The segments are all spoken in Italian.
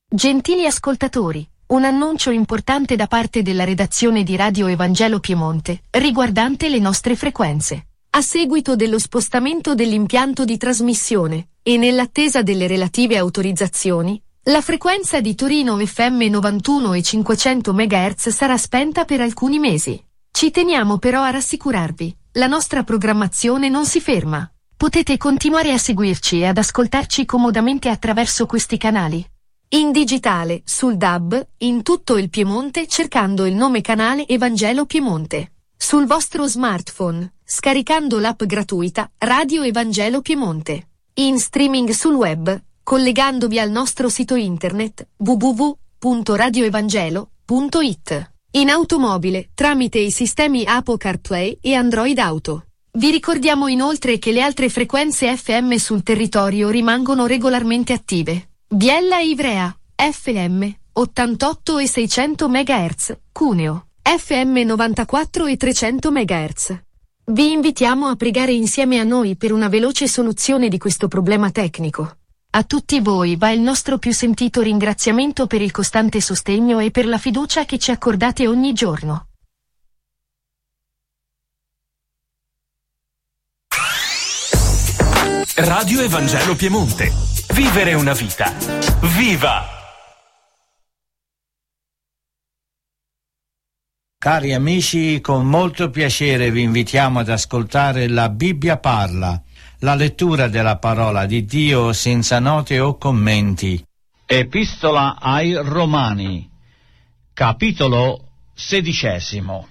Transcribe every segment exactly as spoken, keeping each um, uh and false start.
Gentili ascoltatori, un annuncio importante da parte della redazione di Radio Evangelo Piemonte, riguardante le nostre frequenze. A seguito dello spostamento dell'impianto di trasmissione, e nell'attesa delle relative autorizzazioni, la frequenza di Torino F M novantuno e cinquecento megahertz sarà spenta per alcuni mesi. Ci teniamo però a rassicurarvi, la nostra programmazione non si ferma. Potete continuare a seguirci e ad ascoltarci comodamente attraverso questi canali. In digitale, sul D A B, in tutto il Piemonte cercando il nome canale Evangelo Piemonte. Sul vostro smartphone, scaricando l'app gratuita Radio Evangelo Piemonte. In streaming sul web, collegandovi al nostro sito internet w w w punto radio evangelo punto i t. In automobile, tramite i sistemi Apple CarPlay e Android Auto. Vi ricordiamo inoltre che le altre frequenze F M sul territorio rimangono regolarmente attive. Biella e Ivrea, F M, ottantotto e seicento megahertz, Cuneo, F M novantaquattro e trecento megahertz. Vi invitiamo a pregare insieme a noi per una veloce soluzione di questo problema tecnico. A tutti voi va il nostro più sentito ringraziamento per il costante sostegno e per la fiducia che ci accordate ogni giorno. Radio Evangelo Piemonte. Vivere una vita. Viva! Cari amici, con molto piacere vi invitiamo ad ascoltare La Bibbia parla, la lettura della parola di Dio senza note o commenti. Epistola ai Romani, capitolo sedicesimo.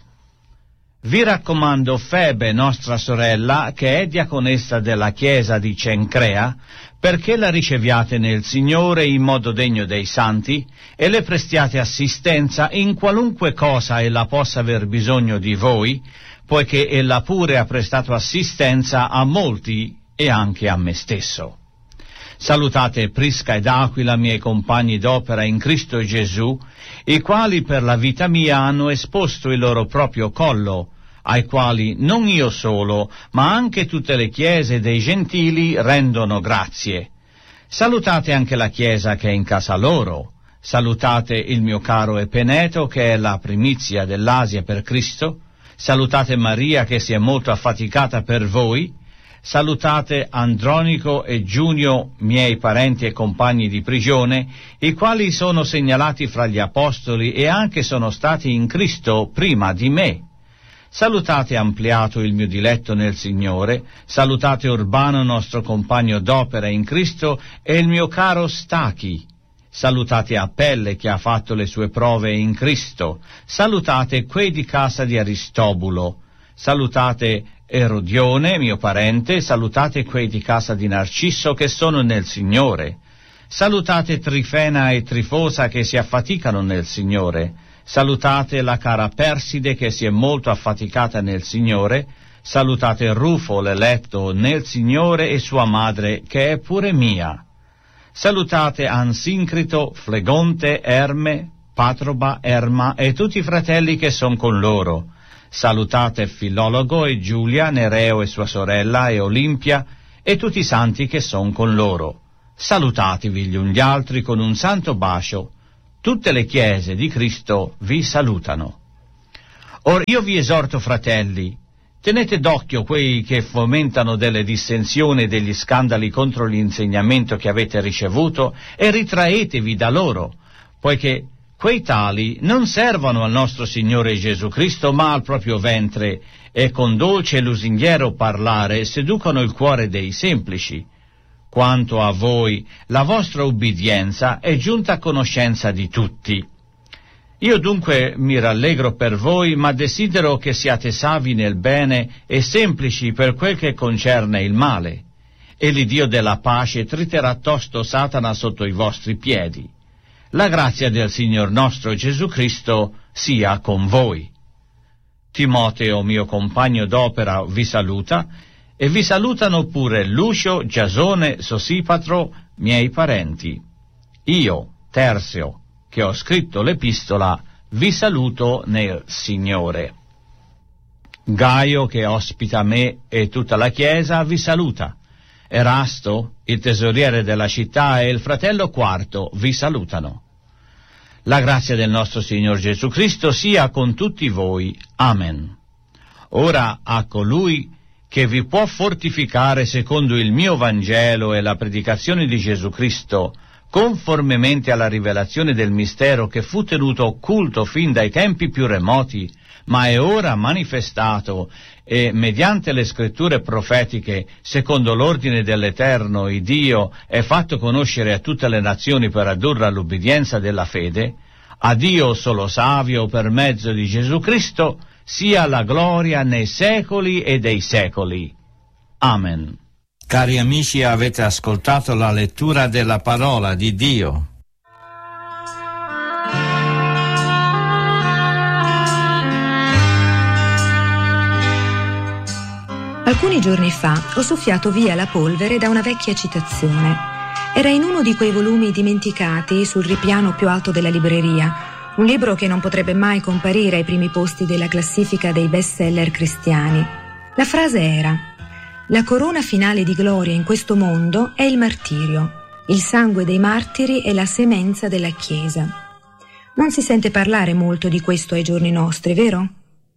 Vi raccomando Febe, nostra sorella, che è diaconessa della chiesa di Cencrea, perché la riceviate nel Signore in modo degno dei santi e le prestiate assistenza in qualunque cosa ella possa aver bisogno di voi, poiché ella pure ha prestato assistenza a molti e anche a me stesso. Salutate Prisca ed Aquila, miei compagni d'opera in Cristo Gesù, i quali per la vita mia hanno esposto il loro proprio collo, ai quali non io solo, ma anche tutte le chiese dei gentili rendono grazie. Salutate anche la chiesa che è in casa loro. Salutate il mio caro Epeneto, che è la primizia dell'Asia per Cristo. Salutate Maria, che si è molto affaticata per voi. Salutate Andronico e Giunio, miei parenti e compagni di prigione, i quali sono segnalati fra gli apostoli e anche sono stati in Cristo prima di me. Salutate Ampliato, il mio diletto nel Signore. Salutate Urbano, nostro compagno d'opera in Cristo, e il mio caro Stachi. Salutate Apelle, che ha fatto le sue prove in Cristo. Salutate quei di casa di Aristobulo. Salutate Erodione, mio parente. Salutate quei di casa di Narcisso, che sono nel Signore. Salutate Trifena e Trifosa, che si affaticano nel Signore. Salutate la cara Perside, che si è molto affaticata nel Signore. Salutate Rufo, l'eletto nel Signore, e sua madre, che è pure mia. Salutate Ansincrito, Flegonte, Erme, Patroba, Erma e tutti i fratelli che son con loro. Salutate Filologo e Giulia, Nereo e sua sorella, e Olimpia, e tutti i santi che son con loro. Salutatevi gli uni gli altri con un santo bacio. Tutte le chiese di Cristo vi salutano. Or io vi esorto, fratelli, tenete d'occhio quei che fomentano delle dissensioni e degli scandali contro l'insegnamento che avete ricevuto, e ritraetevi da loro, poiché quei tali non servono al nostro Signore Gesù Cristo, ma al proprio ventre, e con dolce e lusinghiero parlare seducono il cuore dei semplici. Quanto a voi, la vostra ubbidienza è giunta a conoscenza di tutti. Io dunque mi rallegro per voi, ma desidero che siate savi nel bene e semplici per quel che concerne il male, e l'Iddio della pace triterà tosto Satana sotto i vostri piedi. La grazia del Signor nostro Gesù Cristo sia con voi. Timoteo, mio compagno d'opera, vi saluta, e vi salutano pure Lucio, Giasone, Sosipatro, miei parenti. Io, Tersio, che ho scritto l'epistola, vi saluto nel Signore. Gaio, che ospita me e tutta la Chiesa, vi saluta. Erasto, il tesoriere della città, e il fratello Quarto vi salutano. La grazia del nostro Signor Gesù Cristo sia con tutti voi. Amen. Ora a colui che vi può fortificare secondo il mio Vangelo e la predicazione di Gesù Cristo, conformemente alla rivelazione del mistero che fu tenuto occulto fin dai tempi più remoti, ma è ora manifestato, e mediante le scritture profetiche, secondo l'ordine dell'Eterno, il Dio, è fatto conoscere a tutte le nazioni per addurre all'ubbidienza della fede, a Dio solo savio per mezzo di Gesù Cristo, sia la gloria nei secoli e dei secoli. Amen. Cari amici, avete ascoltato la lettura della parola di Dio. Alcuni giorni fa ho soffiato via la polvere da una vecchia citazione. Era in uno di quei volumi dimenticati sul ripiano più alto della libreria, un libro che non potrebbe mai comparire ai primi posti della classifica dei bestseller cristiani. La frase era: la corona finale di gloria in questo mondo è il martirio. Il sangue dei martiri è la semenza della Chiesa. Non si sente parlare molto di questo ai giorni nostri, vero?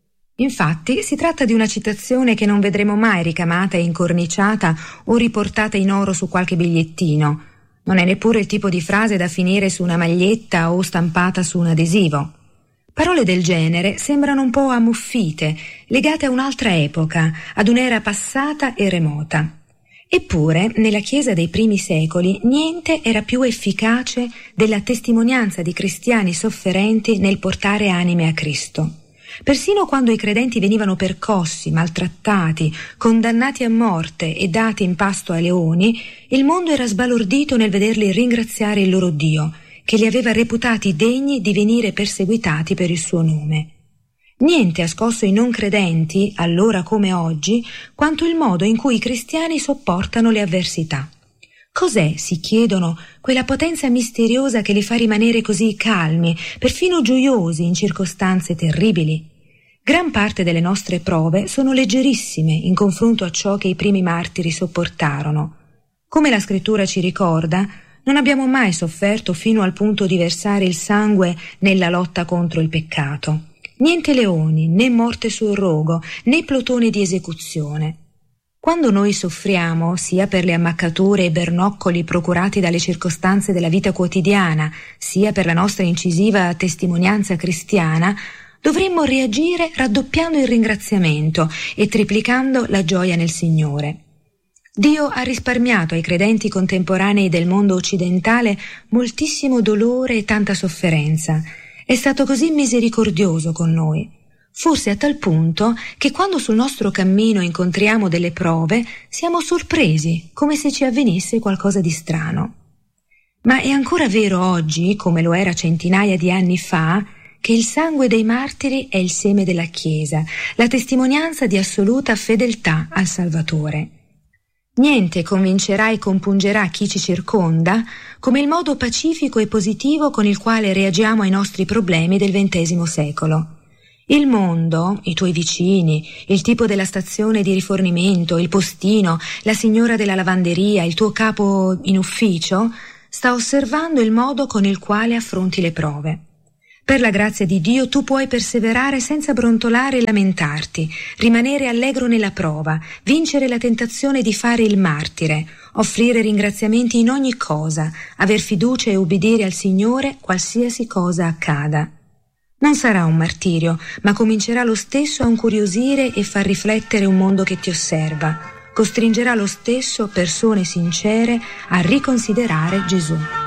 Infatti, si tratta di una citazione che non vedremo mai ricamata e incorniciata o riportata in oro su qualche bigliettino. Non è neppure il tipo di frase da finire su una maglietta o stampata su un adesivo. Parole del genere sembrano un po' ammuffite, legate a un'altra epoca, ad un'era passata e remota. Eppure, nella Chiesa dei primi secoli, niente era più efficace della testimonianza di cristiani sofferenti nel portare anime a Cristo. Persino quando i credenti venivano percossi, maltrattati, condannati a morte e dati in pasto ai leoni, il mondo era sbalordito nel vederli ringraziare il loro Dio, che li aveva reputati degni di venire perseguitati per il suo nome. Niente ha scosso i non credenti, allora come oggi, quanto il modo in cui i cristiani sopportano le avversità. Cos'è, si chiedono, quella potenza misteriosa che li fa rimanere così calmi, perfino gioiosi in circostanze terribili? Gran parte delle nostre prove sono leggerissime in confronto a ciò che i primi martiri sopportarono. Come la scrittura ci ricorda, non abbiamo mai sofferto fino al punto di versare il sangue nella lotta contro il peccato. Niente leoni, né morte sul rogo, né plotone di esecuzione. Quando noi soffriamo, sia per le ammaccature e bernoccoli procurati dalle circostanze della vita quotidiana, sia per la nostra incisiva testimonianza cristiana, dovremmo reagire raddoppiando il ringraziamento e triplicando la gioia nel Signore. Dio ha risparmiato ai credenti contemporanei del mondo occidentale moltissimo dolore e tanta sofferenza. È stato così misericordioso con noi. Forse a tal punto che quando sul nostro cammino incontriamo delle prove siamo sorpresi, come se ci avvenisse qualcosa di strano. Ma è ancora vero oggi, come lo era centinaia di anni fa, che il sangue dei martiri è il seme della Chiesa, la testimonianza di assoluta fedeltà al Salvatore. Niente convincerà e compungerà chi ci circonda come il modo pacifico e positivo con il quale reagiamo ai nostri problemi del ventesimo secolo. Il mondo, i tuoi vicini, il tipo della stazione di rifornimento, il postino, la signora della lavanderia, il tuo capo in ufficio, sta osservando il modo con il quale affronti le prove. Per la grazia di Dio tu puoi perseverare senza brontolare e lamentarti, rimanere allegro nella prova, vincere la tentazione di fare il martire, offrire ringraziamenti in ogni cosa, aver fiducia e ubbidire al Signore qualsiasi cosa accada. Non sarà un martirio, ma comincerà lo stesso a incuriosire e far riflettere un mondo che ti osserva. Costringerà lo stesso persone sincere a riconsiderare Gesù.